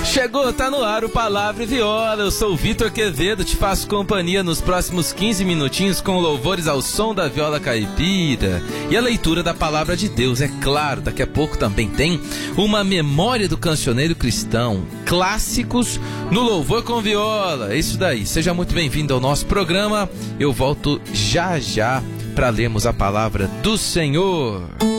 Chegou, tá no ar o Palavra e Viola. Eu sou o Vitor Quevedo, te faço companhia nos próximos 15 minutinhos com louvores ao som da viola caipira e a leitura da Palavra de Deus. É claro, daqui a pouco também tem uma memória do cancioneiro cristão, clássicos no louvor com viola. É isso daí, seja muito bem-vindo ao nosso programa. Eu volto já para lermos a Palavra do Senhor.